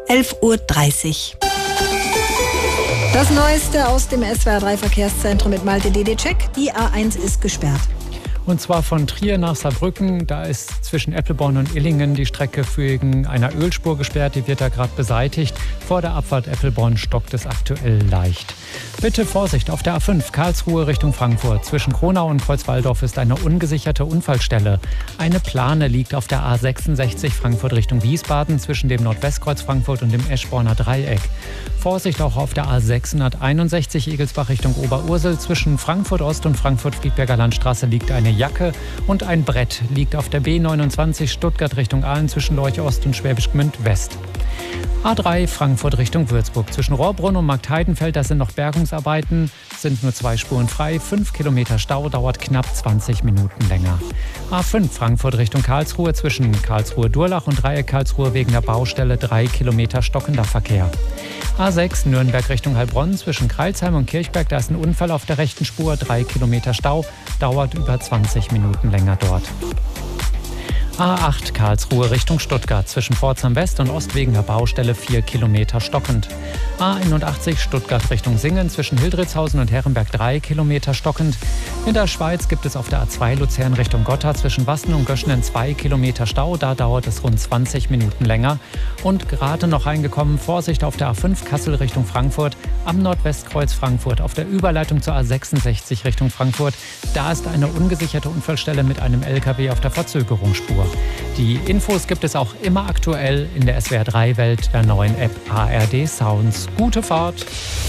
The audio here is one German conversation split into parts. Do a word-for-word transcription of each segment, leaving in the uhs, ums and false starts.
elf Uhr dreißig. Das Neueste aus dem S W R drei Verkehrszentrum mit Malte Dedecek. Die A eins ist gesperrt. Und zwar von Trier nach Saarbrücken. Da ist zwischen Eppelborn und Illingen die Strecke wegen einer Ölspur gesperrt. Die wird da gerade beseitigt. Vor der Abfahrt Eppelborn stockt es aktuell leicht. Bitte Vorsicht auf der A fünf Karlsruhe Richtung Frankfurt. Zwischen Kronau und Kreuzwaldorf ist eine ungesicherte Unfallstelle. Eine Plane liegt auf der A sechsundsechzig Frankfurt Richtung Wiesbaden zwischen dem Nordwestkreuz Frankfurt und dem Eschborner Dreieck. Vorsicht auch auf der A sechshunderteinundsechzig Egelsbach Richtung Oberursel. Zwischen Frankfurt Ost und Frankfurt-Friedberger Landstraße liegt eine Jacke und ein Brett liegt auf der B neunundzwanzig Stuttgart Richtung Aalen zwischen Lorch Ost und Schwäbisch Gmünd West. A drei Frankfurt Richtung Würzburg. Zwischen Rohrbrunn und Marktheidenfeld, da sind noch Bergungsarbeiten, sind nur zwei Spuren frei. Fünf Kilometer Stau, dauert knapp zwanzig Minuten länger. A fünf Frankfurt Richtung Karlsruhe. Zwischen Karlsruhe-Durlach und Dreieck Karlsruhe wegen der Baustelle drei Kilometer stockender Verkehr. A sechs Nürnberg Richtung Heilbronn. Zwischen Kreilsheim und Kirchberg, da ist ein Unfall auf der rechten Spur. drei Kilometer Stau, dauert über zwanzig Minuten länger dort. A acht Karlsruhe Richtung Stuttgart. Zwischen Pforzheim West und Ost wegen der Baustelle vier Kilometer stockend. A einundachtzig Stuttgart Richtung Singen. Zwischen Hildritzhausen und Herrenberg drei Kilometer stockend. In der Schweiz gibt es auf der A zwei Luzern Richtung Gotha zwischen Wassen und Göschenen zwei Kilometer Stau. Da dauert es rund zwanzig Minuten länger. Und gerade noch reingekommen, Vorsicht auf der A fünf Kassel Richtung Frankfurt. Am Nordwestkreuz Frankfurt auf der Überleitung zur A sechsundsechzig Richtung Frankfurt. Da ist eine ungesicherte Unfallstelle mit einem L K W auf der Verzögerungsspur. Die Infos gibt es auch immer aktuell in der S W R drei Welt, der neuen App A R D Sounds. Gute Fahrt!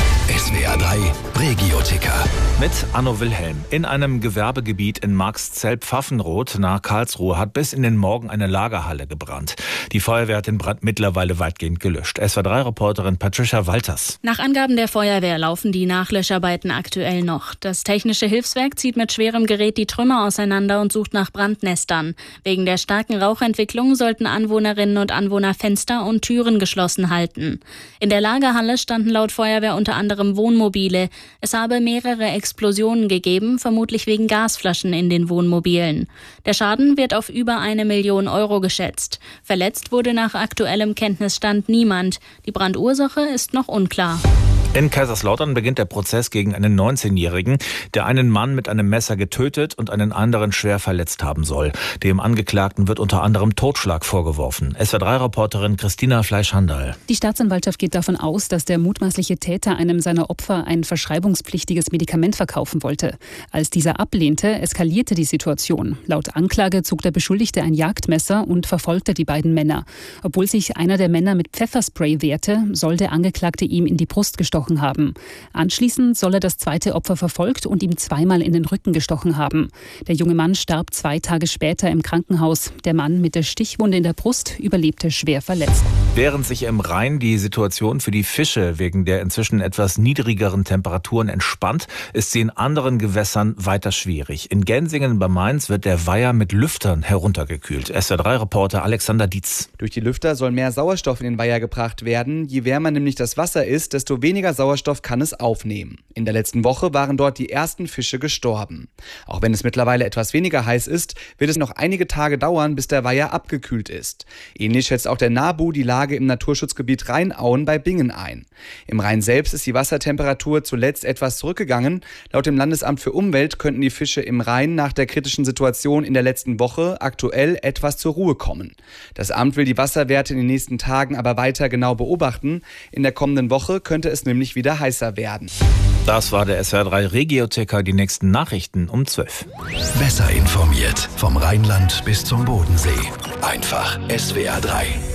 S W R drei Regioticker. Mit Anno Wilhelm. In einem Gewerbegebiet in Marxzell-Pfaffenroth nahe Karlsruhe hat bis in den Morgen eine Lagerhalle gebrannt. Die Feuerwehr hat den Brand mittlerweile weitgehend gelöscht. S W R drei Reporterin Patricia Walters. Nach Angaben der Feuerwehr laufen die Nachlöscharbeiten aktuell noch. Das technische Hilfswerk zieht mit schwerem Gerät die Trümmer auseinander und sucht nach Brandnestern. Wegen der starken Rauchentwicklung sollten Anwohnerinnen und Anwohner Fenster und Türen geschlossen halten. In der Lagerhalle standen laut Feuerwehr unter anderem Wohnmobile. Es habe mehrere Explosionen gegeben, vermutlich wegen Gasflaschen in den Wohnmobilen. Der Schaden wird auf über eine Million Euro geschätzt. Verletzt wurde nach aktuellem Kenntnisstand niemand. Die Brandursache ist noch unklar. In Kaiserslautern beginnt der Prozess gegen einen neunzehnjährigen, der einen Mann mit einem Messer getötet und einen anderen schwer verletzt haben soll. Dem Angeklagten wird unter anderem Totschlag vorgeworfen. S W R drei Reporterin Christina Fleisch-Handal. Die Staatsanwaltschaft geht davon aus, dass der mutmaßliche Täter einem seiner Opfer ein verschreibungspflichtiges Medikament verkaufen wollte. Als dieser ablehnte, eskalierte die Situation. Laut Anklage zog der Beschuldigte ein Jagdmesser und verfolgte die beiden Männer. Obwohl sich einer der Männer mit Pfefferspray wehrte, soll der Angeklagte ihm in die Brust gestochen haben. Anschließend soll er das zweite Opfer verfolgt und ihm zweimal in den Rücken gestochen haben. Der junge Mann starb zwei Tage später im Krankenhaus. Der Mann mit der Stichwunde in der Brust überlebte schwer verletzt. Während sich im Rhein die Situation für die Fische wegen der inzwischen etwas niedrigeren Temperaturen entspannt, ist sie in anderen Gewässern weiter schwierig. In Gensingen bei Mainz wird der Weiher mit Lüftern heruntergekühlt. S W R drei Reporter Alexander Dietz. Durch die Lüfter soll mehr Sauerstoff in den Weiher gebracht werden. Je wärmer nämlich das Wasser ist, desto weniger Sauerstoff kann es aufnehmen. In der letzten Woche waren dort die ersten Fische gestorben. Auch wenn es mittlerweile etwas weniger heiß ist, wird es noch einige Tage dauern, bis der Weiher abgekühlt ist. Ähnlich schätzt auch der NABU die Lage im Naturschutzgebiet Rheinauen bei Bingen ein. Im Rhein selbst ist die Wassertemperatur zuletzt etwas zurückgegangen. Laut dem Landesamt für Umwelt könnten die Fische im Rhein nach der kritischen Situation in der letzten Woche aktuell etwas zur Ruhe kommen. Das Amt will die Wasserwerte in den nächsten Tagen aber weiter genau beobachten. In der kommenden Woche könnte es nämlich wieder heißer werden. Das war der S W R drei Regioticker. Die nächsten Nachrichten um zwölf. Besser informiert vom Rheinland bis zum Bodensee. Einfach S W R drei.